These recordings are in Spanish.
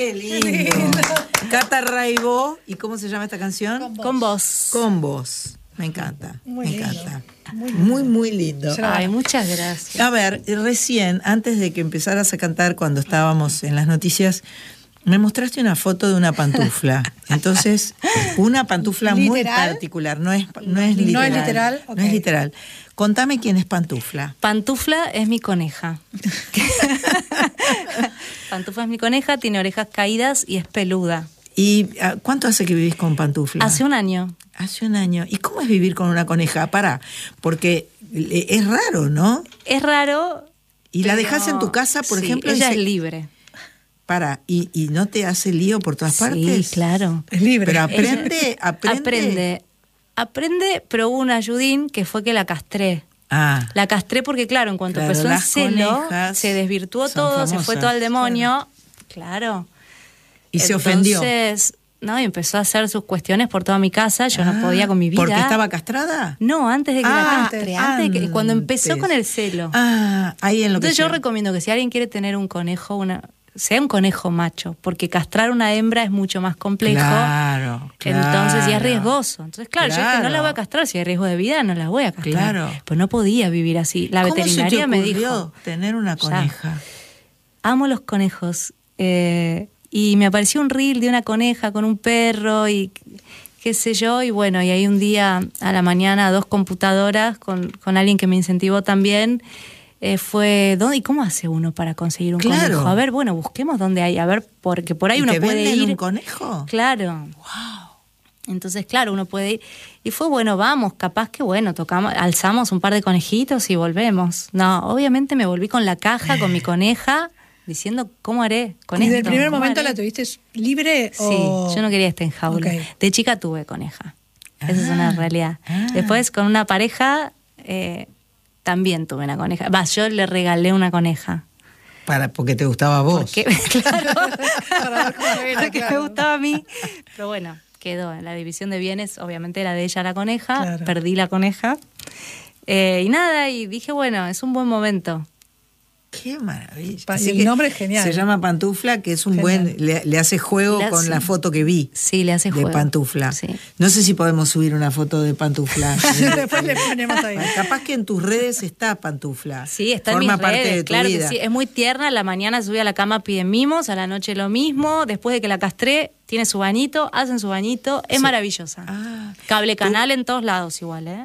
Qué lindo. Cata Raibó, ¿y cómo se llama esta canción? Con vos. Con vos. Me encanta, Muy me lindo. encanta. Muy lindo. Ay, muchas gracias. A ver, recién, antes de que empezaras a cantar, cuando estábamos en las noticias, me mostraste una foto de una pantufla. Entonces, una pantufla muy ¿Literal? particular, no es literal. ¿No es literal? No es Ok. literal. Contame quién es Pantufla. Pantufla es mi coneja. Pantufla es mi coneja, tiene orejas caídas y es peluda. ¿Y cuánto hace que vivís con Pantufla? Hace un año. Hace un año. ¿Y cómo es vivir con una coneja? Porque es raro, ¿no? Es raro. Y la pero dejás en tu casa, por sí, ejemplo. Ella y es libre. ¿Y no te hace lío por todas partes? Sí, claro. Es libre. Pero aprende. Aprende, pero hubo un ayudín que fue que la castré. Ah, La castré porque, claro, en cuanto Claro, empezó el las celo, conejas se desvirtuó son todo, se fue famosas. todo al demonio. Claro. y se ofendió. Entonces, no, y empezó a hacer sus cuestiones por toda mi casa. Yo no podía con mi vida. ¿Porque estaba castrada? No, antes de que la castre. Antes de que, cuando empezó antes. con el celo. Ahí en lo Entonces que yo sea. recomiendo que si alguien quiere tener un conejo, sea un conejo macho, porque castrar una hembra es mucho más complejo. Claro. Entonces, y es riesgoso. Entonces, claro, yo dije, no Claro. la voy a castrar, si hay riesgo de vida, no la voy a castrar. Claro. Pues no podía vivir así. La ¿Cómo veterinaria se te me ocurrió dijo, tener una coneja? amo los conejos. Y me apareció un reel de una coneja con un perro y qué sé yo. Y bueno, y ahí un día a la mañana 2 computadoras con alguien que me incentivó también. Fue, ¿dónde y cómo hace uno para conseguir un Claro. conejo? A ver, bueno, busquemos dónde hay. A ver, porque por ahí ¿Y uno te puede venden ir. un conejo? Claro. Entonces, claro, uno puede ir. Y fue, bueno, vamos, capaz que, bueno, alzamos un par de conejitos y volvemos. No, obviamente me volví con la caja, con mi coneja, diciendo, ¿cómo haré con ¿Y esto? desde el primer ¿Cómo momento haré? la tuviste libre? Sí, o... yo no quería estar en jaula. Ok. De chica tuve coneja. Esa es una realidad. Después, con una pareja, también tuve una coneja. Yo le regalé una coneja. Porque te gustaba a vos. Porque, claro, Para ver cómo era, porque claro. me gustaba a mí. Pero bueno, quedó en la división de bienes, obviamente era de ella la coneja, Claro. perdí la coneja. Y nada, y dije, bueno, es un buen momento. Qué maravilla. Y Así el que nombre es genial. Se llama Pantufla, que es un Genial. buen... Le hace juego con Sí. la foto que vi. Sí, le hace de juego. Pantufla. Sí. No sé si podemos subir una foto de Pantufla. Después le ponemos ahí. Capaz que en tus redes está Pantufla. Sí, está en Forma mis parte redes, de tu claro vida. que sí. Es muy tierna, a la mañana sube a la cama, pide mimos, a la noche lo mismo, después de que la castré, tiene su bañito, hacen su bañito, es maravillosa. Cable canal en todos lados igual, ¿eh?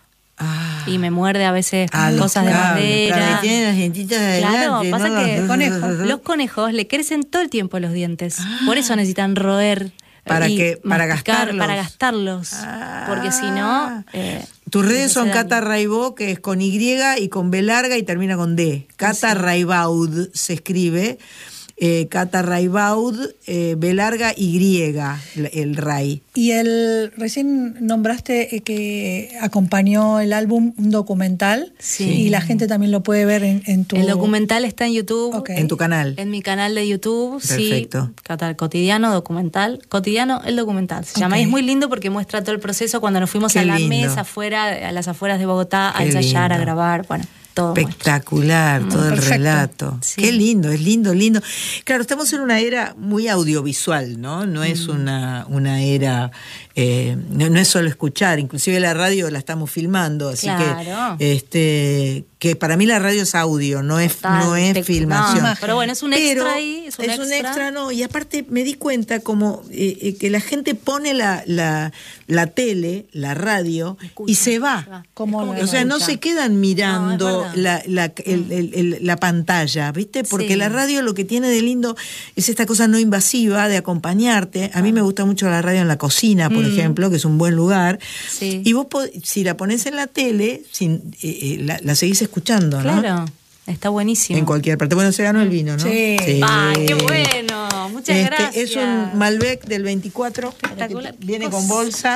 Y me muerde a veces los cosas de cables, madera. claro, y tienen las dientitas de Claro, adelante. pasa ¿no? que Los conejos le crecen todo el tiempo los dientes. Por eso necesitan roer. Para masticar, gastarlos. Para gastarlos. Porque si no... Tus redes son se daña. Cata Raibó, que es con Y y con B larga y termina con D. Cata Raibaud se escribe. Cata Raibaud, B larga Y, el Ray. Y recién nombraste que acompañó el álbum un documental. Sí. Y la gente también lo puede ver en tu... El documental está en YouTube. Ok. En tu canal. En mi canal de YouTube, Perfecto. sí. Cata, cotidiano, documental. Cotidiano, el documental. Se llama. Ok. Y es muy lindo porque muestra todo el proceso cuando nos fuimos Qué a la lindo. mesa afuera, a las afueras de Bogotá, a Qué ensayar, lindo. a grabar. Bueno, todo. muestra. Espectacular, todo el Perfecto. relato. Sí. Qué lindo, es lindo, lindo. Claro, estamos en una era muy audiovisual, ¿no? No es una era, no es solo escuchar, inclusive la radio la estamos filmando, así Claro. que para mí la radio es audio, no es filmación. No, pero bueno, es un Pero extra ahí. Es un extra. no, y aparte me di cuenta como que la gente pone la tele, la radio, Escucha, y se va. se va. Como O sea, no se quedan mirando No, es la pantalla, ¿viste? Porque Sí. la radio lo que tiene de lindo es esta cosa no invasiva de acompañarte. A mí me gusta mucho la radio en la cocina, por ejemplo, que es un buen lugar. Sí. Y vos, si la pones en la tele, la seguís escuchando, ¿no? Claro, está buenísimo. En cualquier parte. Bueno, se ganó el vino, ¿no? Sí. ¡Ay, qué bueno! Muchas gracias. Es un Malbec del 24. Espectacular. Viene con bolsa. Qué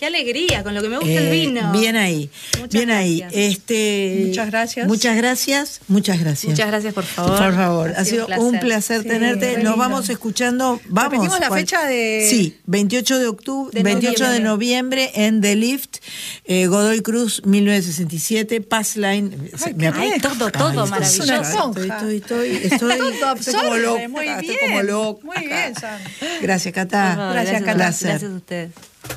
Qué alegría, con lo que me gusta el vino. Bien ahí, Muchas bien ahí. gracias. Muchas gracias. Muchas gracias, muchas gracias. Muchas gracias, por favor. Por favor, ha sido un placer. placer Sí, tenerte. re Nos lindo. vamos escuchando. Vamos. ¿Repetimos la fecha de...? Sí, 28 de octubre, De 28 de noviembre. noviembre en The Lift, Godoy Cruz, 1967, Passline. Ay, todo maravilloso. Es una esponja. Estoy Todo estoy como loca. absorbe, muy estoy bien. como loca. Muy bien, Sandra. Gracias, Por Cata. favor, Gracias, Cata. Placer. Gracias a ustedes.